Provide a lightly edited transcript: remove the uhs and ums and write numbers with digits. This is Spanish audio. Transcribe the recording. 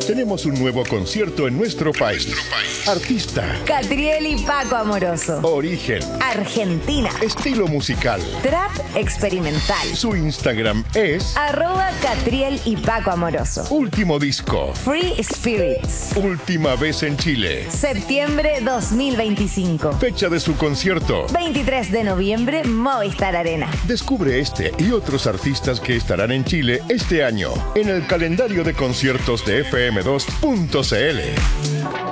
tenemos un nuevo concierto en nuestro país. Artista. Catriel y Paco Amoroso. Origen. Argentina. Estilo musical. Trap experimental. Su Instagram es @Catriel y Paco Amoroso. Último disco. Free Spirits. Última vez en Chile. Septiembre 2025. Fecha de su concierto. 23 de noviembre, Movistar Arena. Descubre este y otros artistas que estarán en Chile este año en el calendario de conciertos de fm2.cl.